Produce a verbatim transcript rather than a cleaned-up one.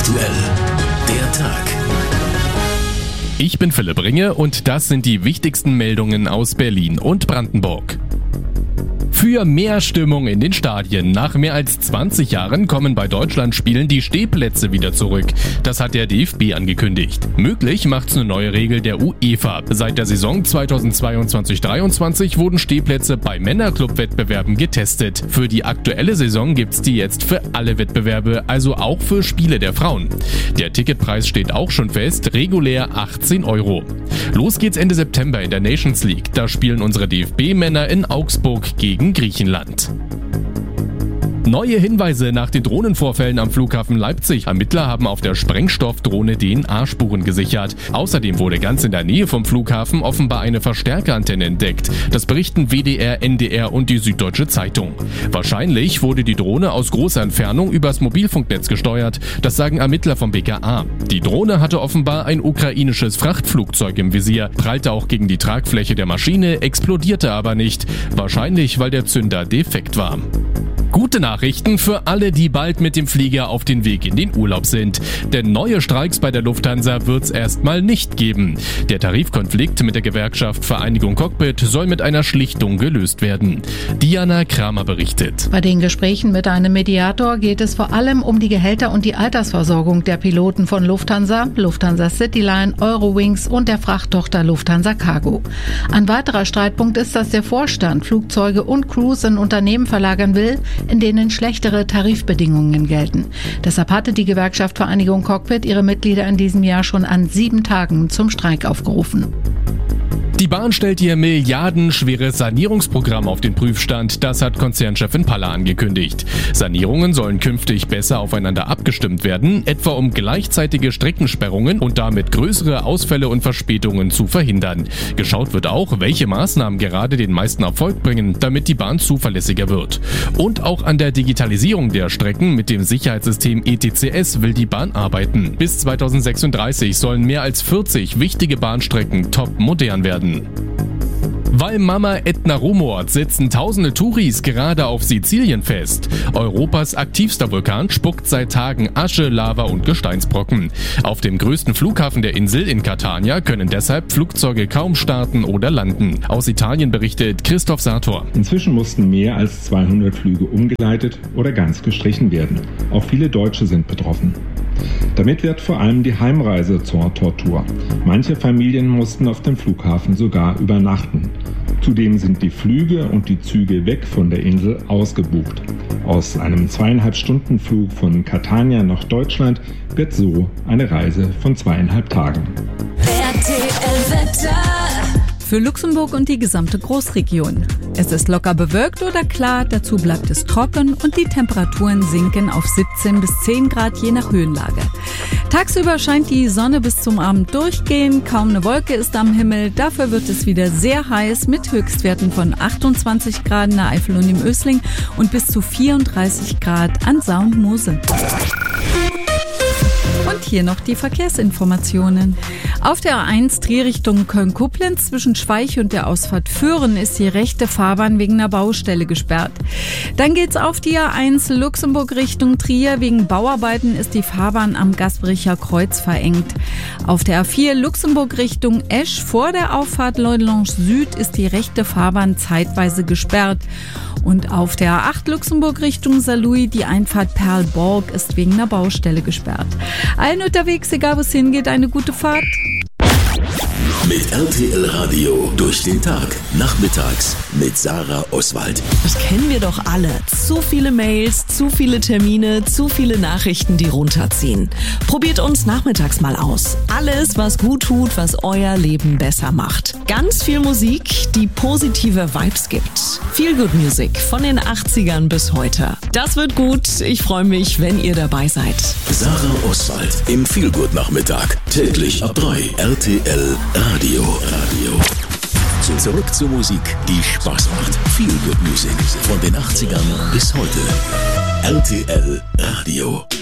aktuell. Der Tag. Ich bin Philipp Ringe und das sind die wichtigsten Meldungen aus Berlin und Brandenburg. Für mehr Stimmung in den Stadien. Nach mehr als zwanzig Jahren kommen bei Deutschlandspielen die Stehplätze wieder zurück. Das hat der D F B angekündigt. Möglich macht's eine neue Regel der UEFA. Seit der Saison zweitausendzweiundzwanzig dreiundzwanzig wurden Stehplätze bei Männerclub-Wettbewerben getestet. Für die aktuelle Saison gibt's die jetzt für alle Wettbewerbe, also auch für Spiele der Frauen. Der Ticketpreis steht auch schon fest, regulär achtzehn Euro. Los geht's Ende September in der Nations League. Da spielen unsere D F B-Männer in Augsburg gegen Griechenland. Neue Hinweise nach den Drohnenvorfällen am Flughafen Leipzig. Ermittler haben auf der Sprengstoffdrohne D N A-Spuren gesichert. Außerdem wurde ganz in der Nähe vom Flughafen offenbar eine Verstärkerantenne entdeckt. Das berichten W D R, N D R und die Süddeutsche Zeitung. Wahrscheinlich wurde die Drohne aus großer Entfernung übers Mobilfunknetz gesteuert. Das sagen Ermittler vom B K A. Die Drohne hatte offenbar ein ukrainisches Frachtflugzeug im Visier, prallte auch gegen die Tragfläche der Maschine, explodierte aber nicht. Wahrscheinlich, weil der Zünder defekt war. Gute Nachrichten für alle, die bald mit dem Flieger auf den Weg in den Urlaub sind. Denn neue Streiks bei der Lufthansa wird's erstmal nicht geben. Der Tarifkonflikt mit der Gewerkschaft Vereinigung Cockpit soll mit einer Schlichtung gelöst werden. Diana Kramer berichtet. Bei den Gesprächen mit einem Mediator geht es vor allem um die Gehälter und die Altersversorgung der Piloten von Lufthansa, Lufthansa Cityline, Eurowings und der Frachttochter Lufthansa Cargo. Ein weiterer Streitpunkt ist, dass der Vorstand Flugzeuge und Crews in Unternehmen verlagern will, in denen schlechtere Tarifbedingungen gelten. Deshalb hatte die Gewerkschaft Vereinigung Cockpit ihre Mitglieder in diesem Jahr schon an sieben Tagen zum Streik aufgerufen. Die Bahn stellt ihr milliardenschweres Sanierungsprogramm auf den Prüfstand. Das hat Konzernchefin Paller angekündigt. Sanierungen sollen künftig besser aufeinander abgestimmt werden, etwa um gleichzeitige Streckensperrungen und damit größere Ausfälle und Verspätungen zu verhindern. Geschaut wird auch, welche Maßnahmen gerade den meisten Erfolg bringen, damit die Bahn zuverlässiger wird. Und auch an der Digitalisierung der Strecken mit dem Sicherheitssystem E T C S will die Bahn arbeiten. Bis zweitausendsechsunddreißig sollen mehr als vierzig wichtige Bahnstrecken top modern werden. Weil Mama Ätna rumort, sitzen tausende Touris gerade auf Sizilien fest. Europas aktivster Vulkan spuckt seit Tagen Asche, Lava und Gesteinsbrocken. Auf dem größten Flughafen der Insel in Catania können deshalb Flugzeuge kaum starten oder landen. Aus Italien berichtet Christoph Sator. Inzwischen mussten mehr als zweihundert Flüge umgeleitet oder ganz gestrichen werden. Auch viele Deutsche sind betroffen. Damit wird vor allem die Heimreise zur Tortur. Manche Familien mussten auf dem Flughafen sogar übernachten. Zudem sind die Flüge und die Züge weg von der Insel ausgebucht. Aus einem zweieinhalb Stunden Flug von Catania nach Deutschland wird so eine Reise von zweieinhalb Tagen. R T L-Wetter. Für Luxemburg und die gesamte Großregion. Es ist locker bewölkt oder klar, dazu bleibt es trocken und die Temperaturen sinken auf siebzehn bis zehn Grad je nach Höhenlage. Tagsüber scheint die Sonne bis zum Abend durchgehend, kaum eine Wolke ist am Himmel, dafür wird es wieder sehr heiß mit Höchstwerten von achtundzwanzig Grad in der Eifel und im Ösling und bis zu vierunddreißig Grad an Saar und Mosel. Und hier noch die Verkehrsinformationen. Auf der A eins Trier Richtung Köln-Koblenz zwischen Schweich und der Ausfahrt Föhren ist die rechte Fahrbahn wegen einer Baustelle gesperrt. Dann geht's auf die A eins Luxemburg Richtung Trier. Wegen Bauarbeiten ist die Fahrbahn am Gasbricher Kreuz verengt. Auf der A vier Luxemburg Richtung Esch vor der Auffahrt Leudelange Süd ist die rechte Fahrbahn zeitweise gesperrt. Und auf der A acht Luxemburg Richtung Saarlouis die Einfahrt Perlborg ist wegen einer Baustelle gesperrt. Allen unterwegs, egal wo es hingeht, eine gute Fahrt. Mit R T L Radio durch den Tag, nachmittags mit Sarah Oswald. Das kennen wir doch alle. Zu viele Mails, zu viele Termine, zu viele Nachrichten, die runterziehen. Probiert uns nachmittags mal aus. Alles, was gut tut, was euer Leben besser macht. Ganz viel Musik, die positive Vibes gibt. Feel Good Music von den achtzigern bis heute. Das wird gut. Ich freue mich, wenn ihr dabei seid. Sarah Oswald im Feel Good Nachmittag. Täglich ab drei. R T L Radio. Radio. Zurück zur Musik, die Spaß macht. Feel Good Music von den achtzigern bis heute. R T L Radio.